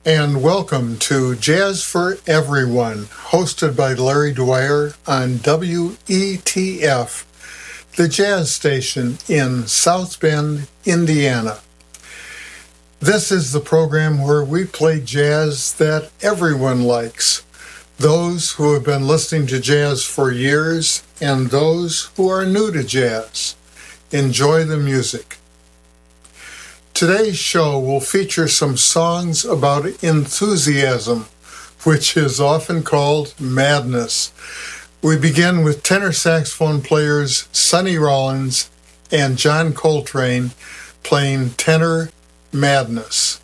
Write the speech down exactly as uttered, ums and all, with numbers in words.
and welcome to Jazz for Everyone, hosted by Larry Dwyer on W E T F, the jazz station in South Bend, Indiana. This is the program where we play jazz that everyone likes, those who have been listening to jazz for years and those who are new to jazz. Enjoy the music. Today's show will feature some songs about enthusiasm, which is often called madness. We begin with tenor saxophone players Sonny Rollins and John Coltrane playing Tenor Madness.